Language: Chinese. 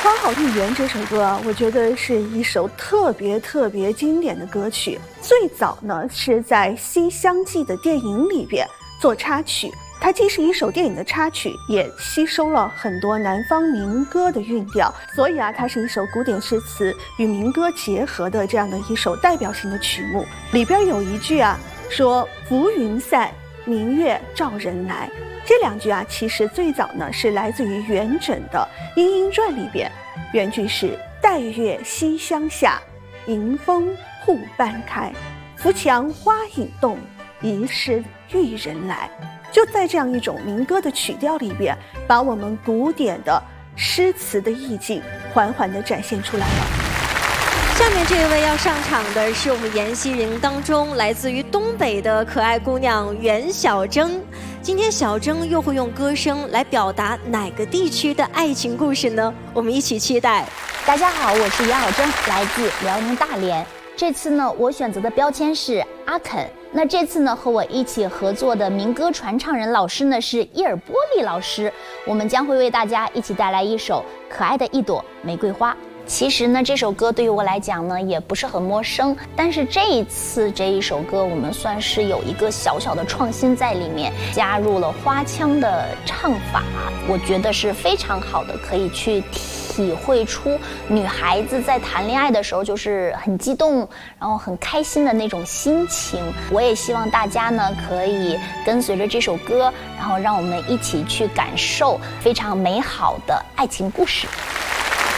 花好月圆》这首歌啊，我觉得是一首特别经典的歌曲。最早呢是在《西厢记》的电影里边做插曲，它既是一首电影的插曲，也吸收了很多南方民歌的韵调，所以啊，它是一首古典诗词与民歌结合的这样的一首代表性的曲目。里边有一句啊，说浮云散，明月照人来。这两句啊，其实最早呢是来自于元稹的《莺莺传》里边，原句是待月西厢下，迎风户半开，扶墙花影动，疑是玉人来。就在这样一种民歌的曲调里边，把我们古典的诗词的意境缓缓地展现出来了。 下面这位要上场的是我们研习营当中来自于东北的可爱姑娘袁小铮。今天小铮又会用歌声来表达哪个地区的爱情故事呢？我们一起期待。 大家好，我是袁小铮，来自辽宁大连。这次呢，我选择的标签是阿肯。那这次呢，和我一起合作的民歌传唱人老师呢是伊尔波利老师，我们将会为大家一起带来一首可爱的一朵玫瑰花。其实呢，这首歌对于我来讲呢也不是很陌生，但是这一次这一首歌我们算是有一个小小的创新在里面，加入了花腔的唱法，我觉得是非常好的，可以去体会出女孩子在谈恋爱的时候就是很激动，然后很开心的那种心情。我也希望大家呢可以跟随着这首歌，然后让我们一起去感受非常美好的爱情故事。